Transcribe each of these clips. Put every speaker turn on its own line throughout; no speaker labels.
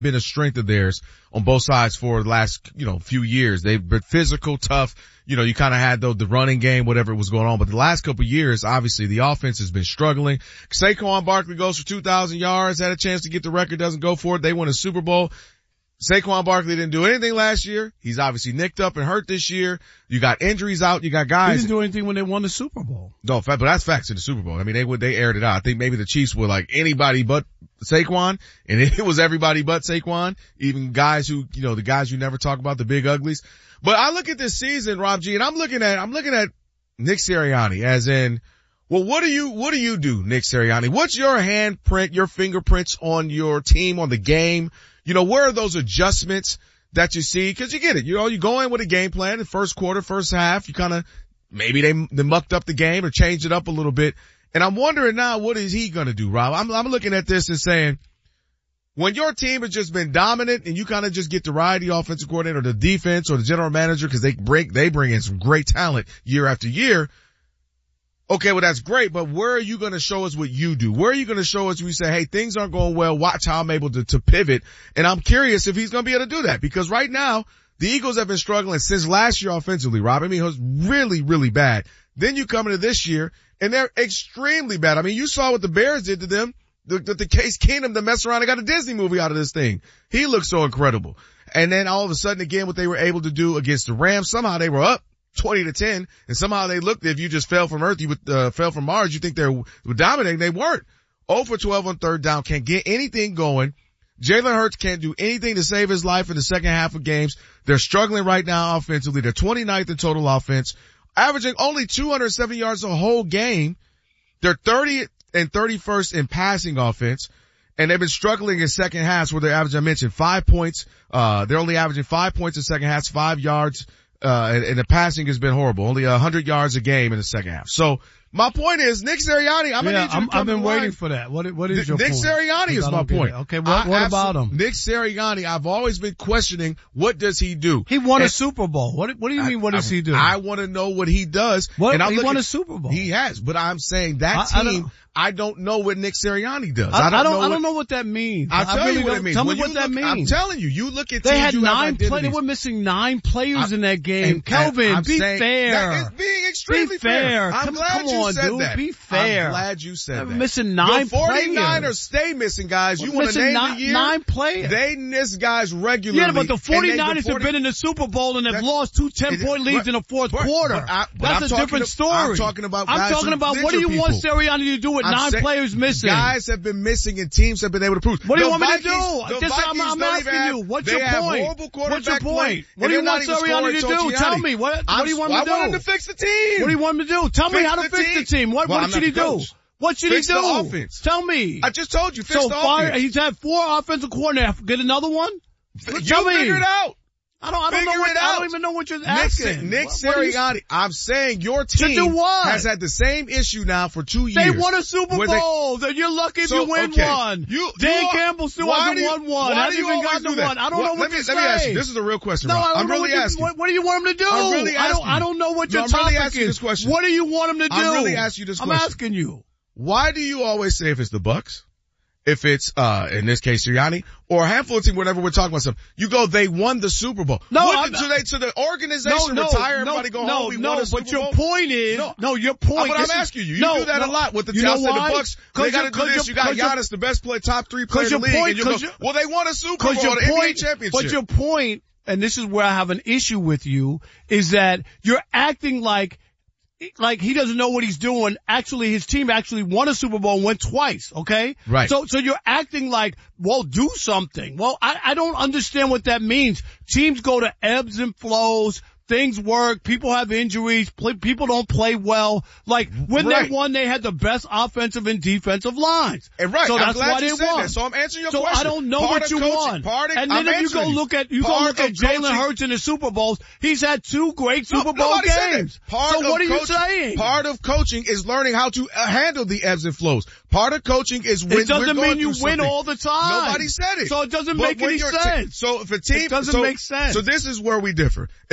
been a strength of theirs on both sides for the last, few years. They've been physical, tough. You kind of had the running game, whatever was going on. But the last couple of years, obviously, the offense has been struggling. Saquon Barkley goes for 2,000 yards, had a chance to get the record, doesn't go for it. They win a Super Bowl. Saquon Barkley didn't do anything last year. He's obviously nicked up and hurt this year. You got injuries out. You got guys.
He didn't do anything when they won the Super Bowl.
No, but that's facts in the Super Bowl. I mean, they aired it out. I think maybe the Chiefs were like anybody but Saquon, and it was everybody but Saquon. Even guys who, the guys you never talk about, the big uglies. But I look at this season, Rob G, and I'm looking at Nick Sirianni as in, well, what do you do, Nick Sirianni? What's your handprint, your fingerprints on your team, on the game? Where are those adjustments that you see? Cause you get it. You go in with a game plan in first quarter, first half. You kind of, maybe they mucked up the game or changed it up a little bit. And I'm wondering now, what is he going to do, Rob? I'm looking at this and saying, when your team has just been dominant and you kind of just get to ride the offensive coordinator or the defense or the general manager because they bring in some great talent year after year. Okay, well, that's great, but where are you going to show us what you do? Where are you going to show us where you say, hey, things aren't going well, watch how I'm able to pivot? And I'm curious if he's going to be able to do that, because right now, the Eagles have been struggling since last year offensively, Rob. I mean, it was really, really bad. Then you come into this year, and they're extremely bad. I mean, you saw what the Bears did to them. The Case Keenum to mess around and got a Disney movie out of this thing. He looked so incredible. And then all of a sudden, again, what they were able to do against the Rams, somehow they were up 20-10, and somehow they looked, if you just fell from earth, you fell from Mars, you think they were dominating. They weren't. 0 for 12 on third down, can't get anything going. Jalen Hurts can't do anything to save his life in the second half of games. They're struggling right now offensively. They're 29th in total offense, averaging only 270 yards a whole game. They're 30th and 31st in passing offense, and they've been struggling in second halves where they're averaging, I mentioned, 5 points. They're only averaging 5 points in second halves, 5 yards. And the passing has been horrible. Only 100 yards a game in the second half. So my point is, Nick Sirianni, I'm gonna need you to come
I've been waiting for that. What is your
Nick
point?
Nick Sirianni is my point.
Okay, what about him?
Nick Sirianni, I've always been questioning, what does he do?
He won a Super Bowl. What do you mean, what does he do?
I want to know what he does.
He won a Super Bowl.
He has, but I'm saying that team, I don't know what Nick Sirianni does.
I don't know what that means.
I'll tell you what it means.
Tell me what that means.
I'm telling you, you look at
they
teams,
had
you
9 players. They
have
were missing 9 players in that game. Kelvin, be fair.
That is being extremely fair. I'm glad you said that.
Be fair.
I'm glad you said that.
Missing 9 players.
The 49ers stay missing guys. You want to name the year?
9 players.
They miss guys regularly.
Yeah, but the 49ers have been in the Super Bowl and have lost 2 10-point leads in the fourth quarter. That's a different story.
I'm talking about
what do you want Sirianni to do with 9 players missing?
Guys have been missing and teams have been able to prove.
What do you want me to do? I'm asking you. What's your point? What's your point? What do you want Sirianni to do? Tell me. What do you want him to do?
I want him to fix the team.
What do you want him to do? Tell me how to fix the team. What should he do? What should he do?
The offense.
Tell me.
I just told you. Fix the offense.
He's had 4 offensive coordinators. Get another one?
Tell me. Figure it out.
I don't even know what you're asking.
Nick Sirianni, I'm saying your team has had the same issue now for 2 years.
They won a Super Bowl. You're lucky if you win one. Dan Campbell still hasn't won one. Hasn't even gotten one. I don't know what to say. Let me ask you.
This is a real question.
No,
I'm really asking.
What do you want him to do?
I'm really asking.
I don't know what your topic is. What do you want him to do?
I'm really asking you this question.
I'm asking you.
Why do you always say if it's the Bucs, if it's, in this case, Sirianni, or a handful of teams, whenever we're talking about something, you go, they won the Super Bowl. So the organization retire, everybody go home, we won the Super Bowl?
Your point is, your point
but I'm asking you, do that a lot with the team. The Bucs, they gotta do this, you got Giannis, the best top 3 player in the league, and you go, well, they won a Super Bowl, the NBA championship.
But your point, and this is where I have an issue with you, is that you're acting like he doesn't know what he's doing. Actually, his team actually won a Super Bowl and went twice, okay?
Right.
So you're acting like, well, do something. Well, I don't understand what that means. Teams go to ebbs and flows. Things work. People have injuries. People don't play well. Like, when they won, they had the best offensive and defensive lines.
And right.
So
that's
why they won.
That. So I'm answering your
question. So I don't know what you want. And then if you go look at Jalen Hurts in the Super Bowls, he's had 2 great Super Bowl games. So what are you saying?
Part of coaching is learning how to handle the ebbs and flows. Part of coaching is when
it doesn't mean you win all the time.
Nobody said it.
So it doesn't make any sense.
So if a team,
it doesn't make sense.
So this is where we differ. If a team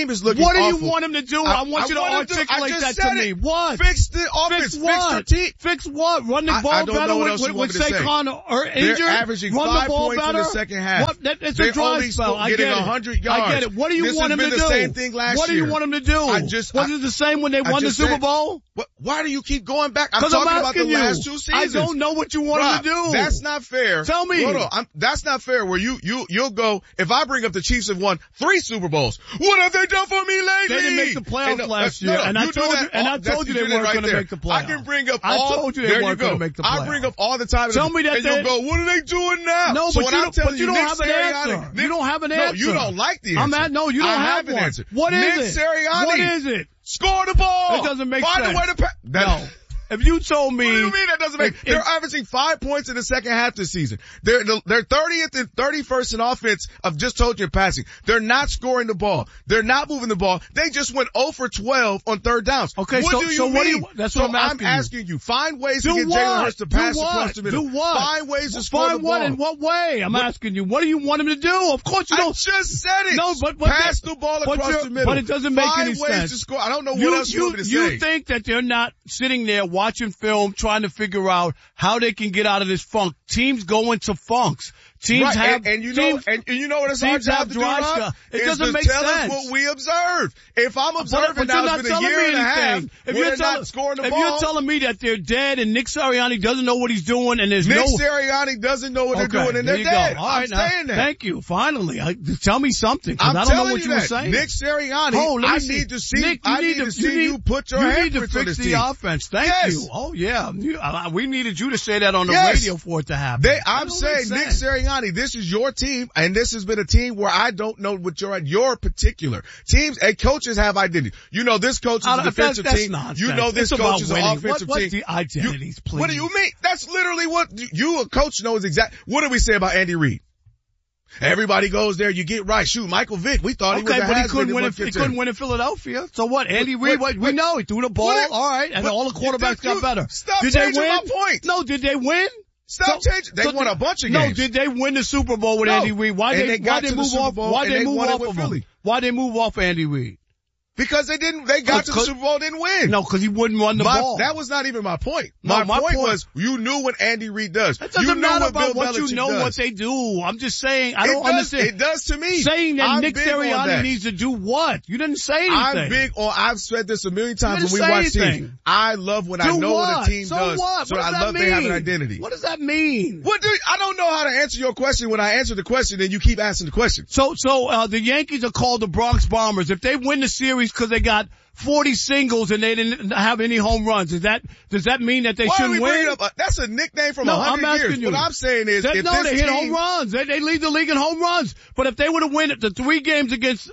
team is looking
What do
awful.
you want him to do? I want you to articulate that to me. What?
Fix the offense.
Fix what?
Fix your team.
Fix what? Run the ball
I don't
better
know what else you want
with
me to say.
Saquon injured?
They're averaging
Run
5
the ball
points
better?
in the second half.
What? It's
They're
a dry
only
spell. I
getting
get it.
100 yards.
I get it. What do you want him to do?
This has been the same thing last year.
What do you want him to do? Was it the same when they won the Super Bowl?
Why do you keep going back? I'm
Because
talking about the last 2 seasons.
I don't know what you want him to do.
That's not fair.
Tell me.
Hold on. That's not fair where you'll go, if I bring up the Chiefs have won 3 Super Bowls, what have they done for me lately?
They didn't make the playoffs last year. And I told you they weren't going to make the playoffs.
I can bring up all.
I told you they weren't going to make the playoffs.
I bring up all the time.
Tell me that
and you'll go, what are they doing now?
No,
so
but you don't have an answer. You don't have an answer.
No, you don't like the answer.
No, you don't have
an
one.
answer.
What is
Nick
it?
Sirianni.
What is it?
Score the ball.
It doesn't make
sense.
sense.
Find a way to
No. If you told me.
What do you mean that doesn't make sense? They're averaging 5 points in the second half this season. They're 30th and 31st in offense. I've just told you in passing. They're not scoring the ball. They're not moving the ball. They just went 0 for 12 on third downs.
Okay,
what do you mean?
That's what I'm
asking you. Find ways to get Jalen Hurts to pass across the middle.
Do what?
Find ways to score the ball.
Find what? In what way? I'm asking you. What do you want him to do? Of course you don't.
I just said it.
No, but
pass the ball across the middle.
But it doesn't make any
sense. Find ways to score. I don't know what else you want me to say.
You think that they're not sitting there watching film, trying to figure out how they can get out of this funk. Teams go into funks. Teams have,
and you know what it's our job to do, Rob?
It doesn't make
sense.
Tell
us what we observe. If I'm observing now, it's been a year and a half. If you're not scoring the ball,
if you're telling me that they're dead and Nick Sirianni doesn't know what he's doing and there's
Nick Sirianni doesn't know what they're doing and they're dead.
All right,
I'm saying that.
Thank you. Finally, tell me something.
I'm
I don't know what
telling
you were saying.
Nick Sirianni. I need to see.
Nick,
I need to see you put your handprints on this team.
You need to fix the offense. Thank you. Oh yeah, we needed you to say that on the radio for it to happen.
I'm saying Nick Sirianni. This is your team, and this has been a team where I don't know what your particular teams and coaches have identity. You know, this coach is a defensive team.
Nonsense.
You know, this coach is an offensive team.
What's the identities, please?
What do you mean? That's literally what you, a coach, knows exactly. What do we say about Andy Reid? Everybody goes there, you get right. Shoot, Michael Vick, we thought he was
but he couldn't win in Philadelphia. So what? Andy Reid, we know he threw the ball. All right, and all the quarterbacks got better.
Stop changing my point.
No, did they win?
Stop changing. They won a bunch of games.
No, did they win the Super Bowl with Andy Reid? Why they move off? Why they move off of him? Why they move off Andy Reid?
Because they got to the Super Bowl, didn't win.
No, because he wouldn't run the ball.
That was not even my point. My point was, you knew what Andy Reid does.
It doesn't matter about what you know what they do. I'm just saying, I don't understand.
It does to me.
Saying that Nick Sirianni needs to do what? You didn't say anything.
I've said this a million times when we watch teams. I love when I know what a team does.
What?
So I love they have an identity.
What does that mean?
I don't know how to answer your question when I answer the question and you keep asking the question.
So the Yankees are called the Bronx Bombers. If they win the series because they got 40 singles and they didn't have any home runs. Does that mean that they shouldn't win?
That's a nickname from 100 years.
You.
What I'm saying is,
they hit home runs. They lead the league in home runs. But if they would have won the 3 games against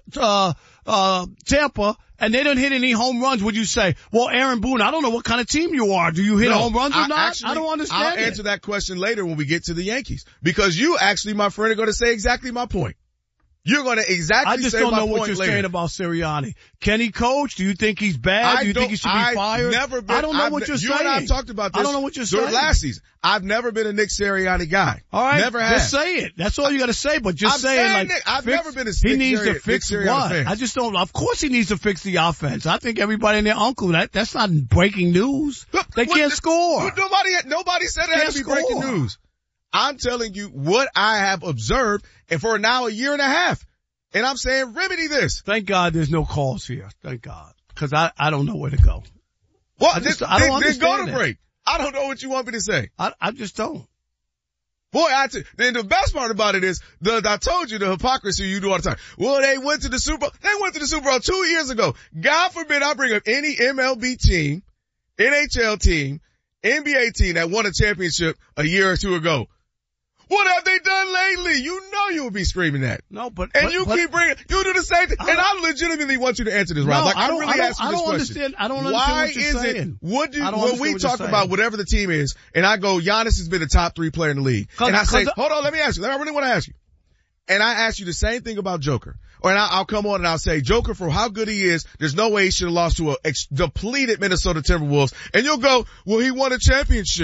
Tampa and they didn't hit any home runs, would you say, well, Aaron Boone, I don't know what kind of team you are. Do you hit home runs or not?
Actually,
I don't understand.
I'll answer that question later when we get to the Yankees, because you actually, my friend, are going to say exactly my point. You're going to exactly say my point later. I just don't know what you're saying about
Sirianni. Can he coach? Do you think he's bad? Do you think he should be fired? I don't know what you're saying.
You and I have talked about this.
I don't know what you're saying.
Last season, I've never been a Nick Sirianni guy.
All right.
Never have.
Just say it. That's all you got to say, but just saying
I've never been a
He needs to fix what?
Fan.
I just don't. Of course he needs to fix the offense. I think everybody and their uncle, that's not breaking news. They can't score.
Nobody said it had to be breaking news. I'm telling you what I have observed, and for now a year and a half. And I'm saying remedy this.
Thank God there's no calls here. Thank God. Cause I don't know where to go.
Well, then go to break. I don't know what you want me to say.
I just don't.
Boy, then the best part about it is, I told you the hypocrisy you do all the time. Well, they went to the Super Bowl. They went to the Super Bowl 2 years ago. God forbid I bring up any MLB team, NHL team, NBA team that won a championship a year or two ago. What have they done lately? You know you would be screaming that.
No, but
you keep bringing, you do the same thing. And I legitimately want you to answer this, Rob.
I don't understand what you're saying.
When we talk about whatever the team is, and I go, Giannis has been the top 3 player in the league. And I say, hold on, let me ask you. I really want to ask you. And I ask you the same thing about Joker. And I'll come on and I'll say, Joker, for how good he is, there's no way he should have lost to a depleted Minnesota Timberwolves. And you'll go, well, he won a championship.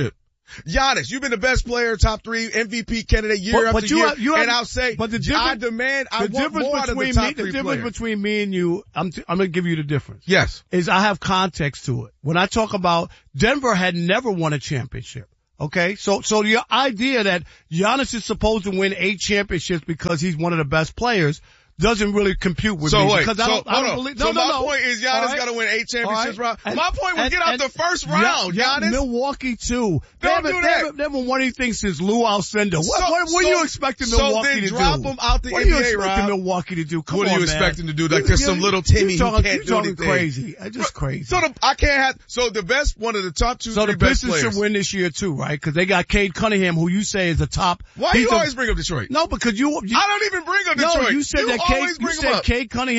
Giannis, you've been the best player, top 3 MVP candidate year after year. And I'll say,
but
I want more out of the top 3 players.
The difference between me and you, I'm going to give you the difference.
Yes.
Is I have context to it. When I talk about Denver had never won a championship. Okay? So your idea that Giannis is supposed to win 8 championships because he's one of the best players doesn't really compute with me. Because I don't believe.
So my point is Giannis got to win 8 championships. Right. My point was get out the first round, Giannis.
Milwaukee too.
Don't do that.
They haven't won anything since Lou Alcindor. What are you expecting Milwaukee to do?
So then drop them out the NBA,
What are you expecting Milwaukee to do? Come on, man.
What are you expecting to do? Like there's some little Timmy who can't do anything.
You're talking crazy. Just crazy.
So the best, one of the top 2, 3 best players. So the Pistons
should win this year too, right? Because they got Cade Cunningham, who you say is the top.
Why do you always bring up Detroit?
No, because you.
I don't even bring up Detroit.
No, you said that Cade Cunningham